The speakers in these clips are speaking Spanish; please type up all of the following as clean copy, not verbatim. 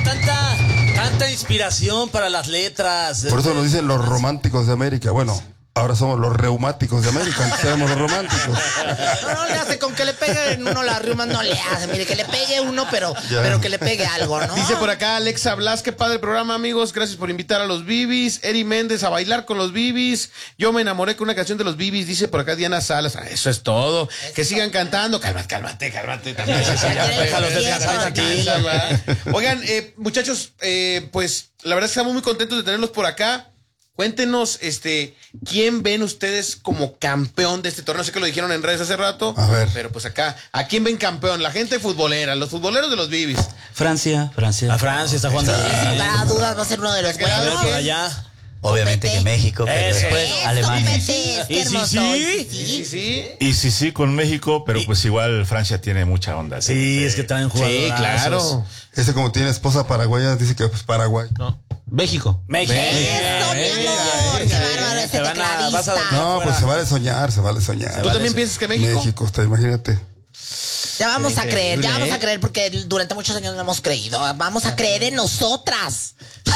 tanta inspiración para las letras. Por eso nos dicen los románticos de América. Bueno, ahora somos los reumáticos de América, antes éramos los románticos. No le hace, con que le pegue uno las riumas, no le hace. Mire, que le pegue uno, pero que le pegue algo, ¿no? Dice por acá Alexa Blas, qué padre programa, amigos. Gracias por invitar a los Bibis. Eri Méndez, a bailar con los Bibis. Yo me enamoré con una canción de los Bibis, dice por acá Diana Salas. Eso es todo. Que sigan cantando. Cálmate. También Déjalos descansar aquí. Oigan, muchachos, pues la verdad es que estamos muy contentos de tenerlos por acá. Cuéntenos, ¿quién ven ustedes como campeón de este torneo? Sé que lo dijeron en redes hace rato. A ver. Pero pues acá, ¿a quién ven campeón? La gente futbolera, los futboleros de los Bibis. Francia. A Francia está jugando. Sin lugar a dudas va a ser uno de los buenos. Por allá. Obviamente que México, pero después Alemania. Y sí, con México, pero pues igual Francia tiene mucha onda. Sí, es que traen jugadores. Sí, claro. Como tiene esposa paraguaya, dice que pues Paraguay. No. México. Eso, mi amor. Qué bárbaro ese tecladista. No, pues se vale soñar. ¿Tú también piensas que México? México, imagínate. Ya vamos a creer, porque durante muchos años no hemos creído. Vamos a creer en nosotras.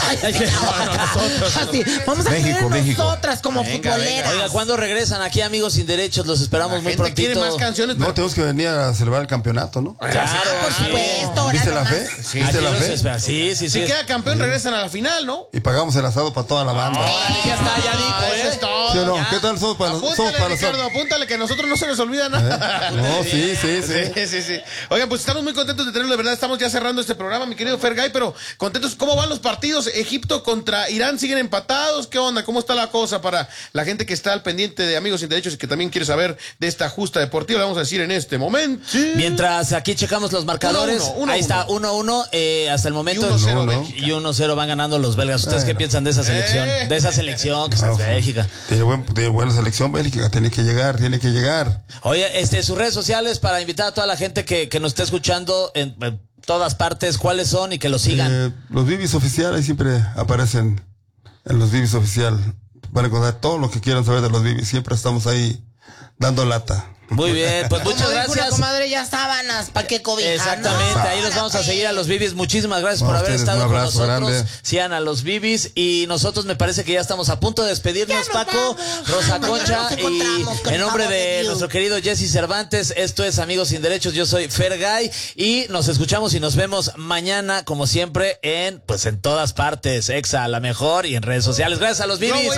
Vamos a creer en nosotras como futboleras. Oiga, ¿cuándo regresan aquí, Amigos Sin Derechos? Los esperamos muy prontito. ¿Quiere más canciones? No, tenemos que venir a celebrar el campeonato, ¿no? Claro, por supuesto. ¿Viste la fe? ¿Viste la fe? Sí. Si queda campeón, regresan a la final, ¿no? Y pagamos el asado para toda la banda. Ya está, ya dijo, Eso es todo. ¿Sí o no? Ya. ¿Qué tal somos para nosotros? Ricardo, apúntale que a nosotros no se nos olvida nada. No, sí. Sí. Oigan, pues estamos muy contentos de tenerlo, de verdad. Estamos ya cerrando este programa, mi querido Fergay, pero contentos. ¿Cómo van los partidos? Egipto contra Irán, ¿siguen empatados? ¿Qué onda? ¿Cómo está la cosa para la gente que está al pendiente de Amigos Sin Derechos y que también quiere saber de esta justa deportiva? Le vamos a decir en este momento. Mientras aquí checamos los marcadores, ahí está 1-1 hasta el momento. Y 1-0 van ganando los belgas. ¿Ustedes qué piensan de esa selección? De esa selección que es Bélgica. Tiene buena selección Bélgica, tiene que llegar. Oye, sus redes sociales para invitar a toda la gente que nos esté escuchando en todas partes, ¿cuáles son? Y que los sigan. Los Bibis oficiales siempre aparecen en los Bibis oficial. Van a encontrar todo lo que quieran saber de los Bibis. Siempre estamos ahí dando lata. Muy bien, pues muchas gracias. Una comadre, ya sábanas, ¿para qué cobijar? Exactamente, ahí los vamos a seguir a los Bibis. Muchísimas gracias por haber estado con nosotros. Grande. Sigan a los Bibis y nosotros me parece que ya estamos a punto de despedirnos, Paco, Rosa Concha, y en nombre de nuestro querido Jesse Cervantes, esto es Amigos Sin Derechos, yo soy Fergay y nos escuchamos y nos vemos mañana, como siempre, en todas partes, Exa, la mejor, y en redes sociales. Gracias a los Bibis.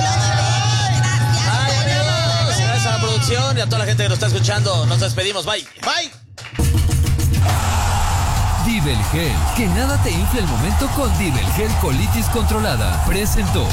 A la producción y a toda la gente que nos está escuchando. Nos despedimos. Bye. Dibelgel. Que nada te infle el momento con Dibelgel Colitis Controlada. Presentó.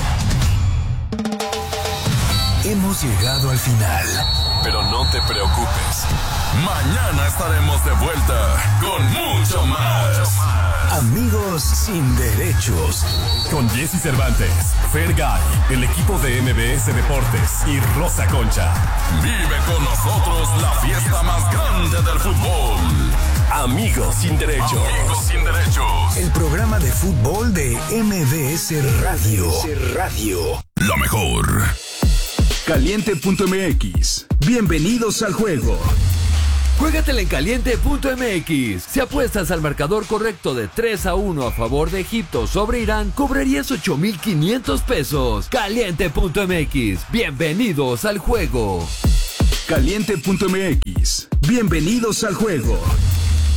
Hemos llegado al final. Pero no te preocupes. Mañana estaremos de vuelta con mucho más. Amigos Sin Derechos. Con Jesse Cervantes, Fergay, el equipo de MBS Deportes y Rosa Concha. Vive con nosotros la fiesta más grande del fútbol. Amigos Sin Derechos. Amigos Sin Derechos. El programa de fútbol de MBS Radio. La mejor. Caliente.mx. Bienvenidos al juego. Juégatela en Caliente.mx. Si apuestas al marcador correcto de 3-1 a favor de Egipto sobre Irán, cobrarías 8,500 pesos. Caliente.mx. Bienvenidos al juego. Caliente.mx. Bienvenidos al juego.